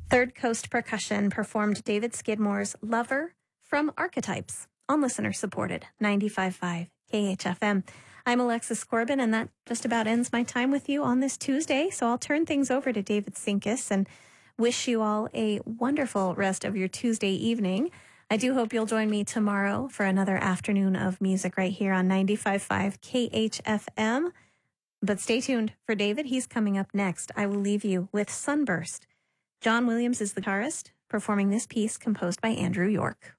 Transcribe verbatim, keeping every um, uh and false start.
Third Coast Percussion performed David Skidmore's Lover from Archetypes on listener-supported ninety-five point five K H F M. I'm Alexis Corbin, and that just about ends my time with you on this Tuesday, so I'll turn things over to David Sinkus and wish you all a wonderful rest of your Tuesday evening. I do hope you'll join me tomorrow for another afternoon of music right here on ninety-five point five K H F M. But stay tuned for David. He's coming up next. I will leave you with Sunburst. John Williams is the guitarist, performing this piece composed by Andrew York.